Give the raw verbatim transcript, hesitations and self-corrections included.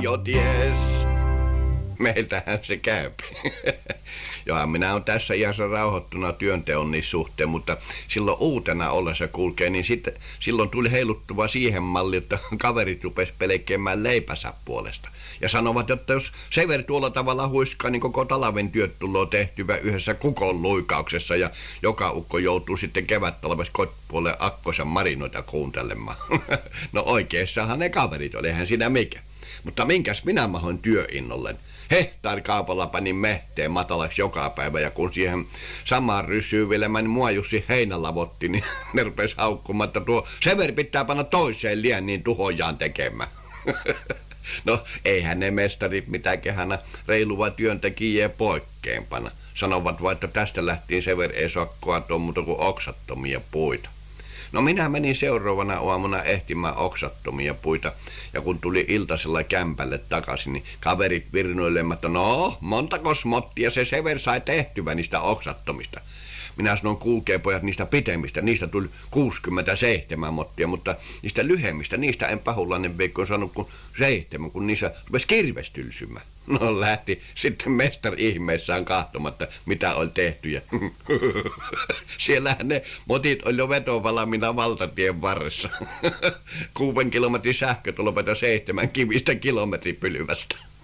jo ties. Meiltähän se käy. Joo, minä olen tässä iässä rauhoittuna työnteon niin suhteen, mutta silloin uutena ollessa kulkee, niin sitten, silloin tuli heiluttuva siihen malliin, että kaverit rupesi pelkeämään leipänsä puolesta. Ja sanovat, että jos Severi tuolla tavalla huiskaa, niin koko talven työt tulee tehtyvä yhdessä kukon luikauksessa ja joka ukko joutuu sitten kevättalvessa kotipuolelle akkoisen marinoita kuuntelemaan. No oikeassahan ne kaverit oli, eihän siinä mikä. Mutta minkäs minä mahoin työinnollen? Hehtaarikaupalla panin mehteen matalaksi joka päivä ja kun siihen samaan rysyyn vielä meni mua Jussi heinälavotti, niin ne rupesi haukkumaan, että tuo Severi pitää panna toiseen lienniin tuhojaan tekemään. No eihän ne mestarit mitään kehänä reilua työntekijää poikkeampana. Sanovat vaan, että tästä lähtien Severi ei saa kaatua muuta kuin oksattomia puita. No minä menin seuraavana aamuna ehtimään oksattomia puita, ja kun tuli iltasella kämpälle takaisin, niin kaverit virnuilemaan, että no, montako smottia se Severi sai tehtyvä niistä oksattomista. Minä sanon, kuulkee pojat, niistä pitemmistä, niistä tuli kuusikymmentäseitsemän mottia, mutta niistä lyhemmistä, niistä en pahullainen veikko saanut kuin seitsemän, kun niissä rupesi kirves tylsymään. No lähti sitten mestari ihmeissään kahtomatta, mitä oli tehty. Ja siellähän ne motit oli jo vetovalmiina valtatien varressa. Kuuden kilometrin sähkötulopeta seitsemän kivistä kilometripylvästä.